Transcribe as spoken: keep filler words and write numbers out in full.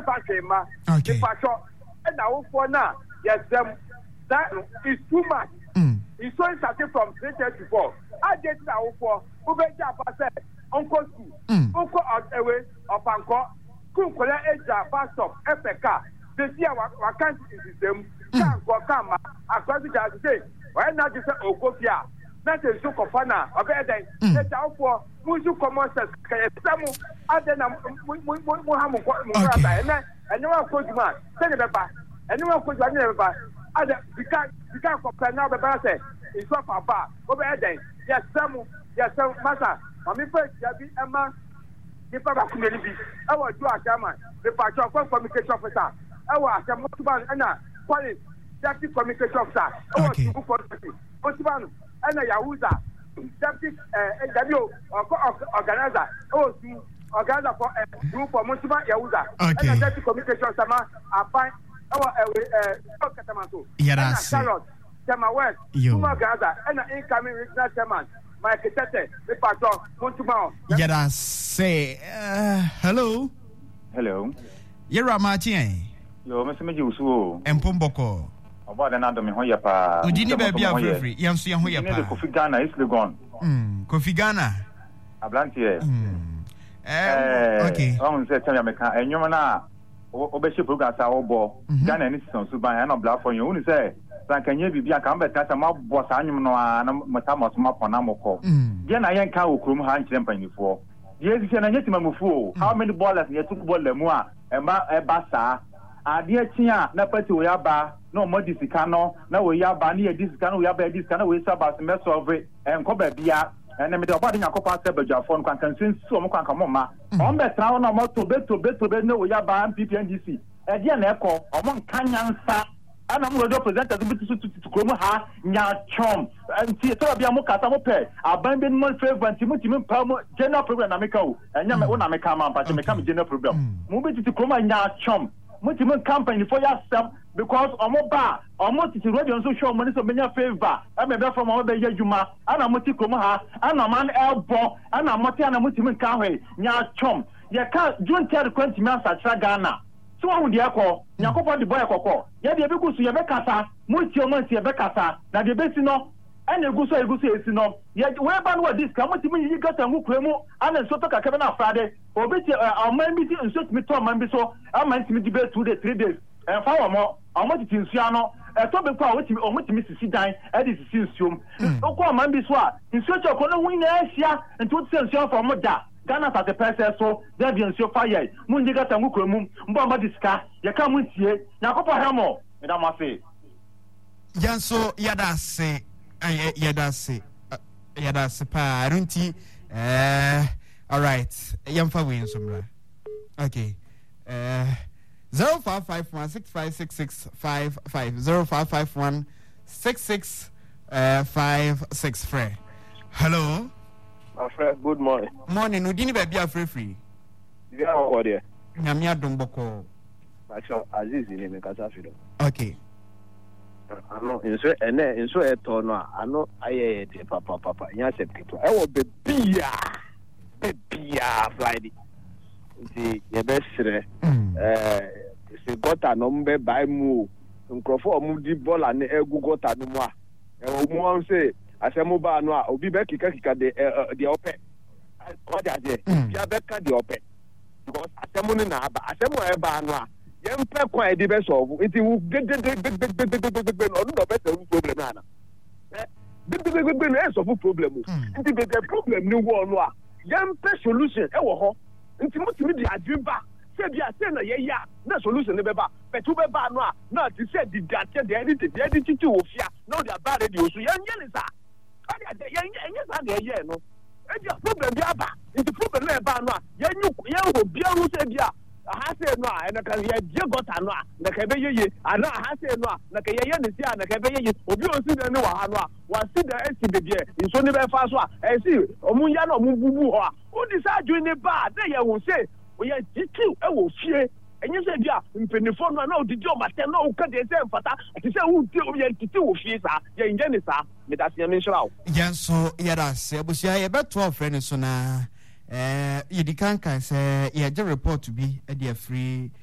Fashema, the Pasha, and our for now. Yes, them that is too much. It's so starting from three thirty-four. I get now for Ubeja Passer, Uncle School, Uncle away of Uncle, Kunkola Eja, Pastor, F K. This year, what can't is them, can't go come across the day. Why not just Okofia? Not a joke of Fana, a better than let out for Musu commercials, some other than Muhammad and no one could man, send a papa, and no one could never. Other we can't we can't compare now the better. It's not papa, over there. Yes, some yes, some matter. I mean, first, Yabi Emma, the Papa community. I will do a German, the Patrol Communication Officer. I will ask a Motuban and a Quality Deputy Communication Officer. I want to go for the Motuban and a Yahuza, Deputy W Organizer. Oh, organizer for a group for Motuban Yahuza. And a Deputy Communication Officer. I find our uh, Catamato. Yes, Charlotte, Tema West, Tuma Gaza, and an incoming regional chairman. My Ketete, the Patrol, Motuban. Yes, say hello. Hello. Yera Martin. Yo, Mister Mejusu. And Pomboko. About another Mihoyapa. Udini baby are free. Yamsu Yahoyapa. Kofi Ghana is gone. Hmm. Kofi Ghana. Ablantier. Hmm. Okay. On said Tamaka, and you na Obeshi Puga Saobo, Ghana and Son Suban, and Black for you. Only say, can you be a combat as a mob boss animal and Matamos map on Amoko? Then I ain't cow Krum Hand Champagne before. Yes, you can get him a fool. How many ballers near to ball the Moa and Bassa? Ah, dear Tia, Napa to Yaba, no more discano, no Yaba near this cano, Yaba, this cano, we sabas, mess of it, and Coba Bia, and the body in a copa sabaja phone can consume some Kankamoma. On the town, no more to bed to bed to bed, no Yaba and P P N D C. And dear Echo, among Kanyan Sa, and I'm going to present as a bit to Kromaha, Nya Chom, and Tia Mokatamope, abandoned my favorite Timothy Palmo, general program, Amico, and Yaman Amekama, but to become general program. Move it to Kroma Nya Chom. Multiple company for yourself because Omo Ba, Omo Titi Radio and Social Money so many favor. I'm a from our Bay Juma, and a Moti Kumaha, and a man elbow, and a Moti and a Multiman Kawe, Nya Chom. You can't June tell the twenty months at Sagana. So I would yako, Yakopa the boy Coco. Yet the Begus Yabekasa, Multi Monti Yabekasa, that the Besino. And you go so you go say it's no. Yet where ban what this come to me you got a mukremo and a sort of Kevin Friday. Or bet our man meeting and suit me to a man so I might me debate two days, three days. And far more, I want it in Siano, a topic for which or which Missus Sidine, and this is Sium. Oh, man, this one. In search of Colonel Winner, and two cents for Moda. Ghana as a person so there be on so fire. Mundi got a mukremo, Mbamba disca, you come with ye, Yakopa Hamo, Madame Mafe. Yanso Yada say. Yeah, that's it. Yeah, that's a pa. I don't see. Uh, all right. Yamfa win some. Okay. Uh, zero five five one six five six six five five zero five five one six six uh five six. Free. Hello. My friend. Good morning. Morning. Udini baby are free free. You are what there? Nyamia domboko. Actually, Aziz in the Kasafido. Okay. I know, in so and then in so a ton, I know I papa papa, yes, people. I will be beer, baby, Friday. The best, uh, it's got a number by move, and Crawford moved the ball and a Google Tanuma. And one say, as a mobile, no, will be back to the open. What I say, you back at the open. Because as a money now, as a mobile, young people are the best of it. Will get the big, big, big, big, big, big, big, big, or no better problem. Big, big, big, big, answer for problem. And the problem, new one, young person solution. Oh, and to me, the Ajumba said, "Ya, send a ya, no solution, never, but to be bad, not to say the data, the editor, the editor to Ofia, no, the bad radio, so young Yelisa. Yes, I hear no. And your problem, Yaba, it's the problem, Lebana, young, young, young, said, ya. I say no, and I can hear Jagotana, the Cabeye, and I say no, the Kayan is here, and the Cabeye, or you see the Noah, was see the S C B in Sonny Faswa, and see, Omuyano Mubuha, who decide doing the bad, they will say, we are G two, I will fear. And you said, yeah, in Penifon, no, the job, but no, cut the same fata, to say who deal with the two fees are, you're in Genisa, but that's your mention out. Yes, so, yeah, but yeah, about twelve friends, so now. Uh, you can't say, yeah, the report to be a dear free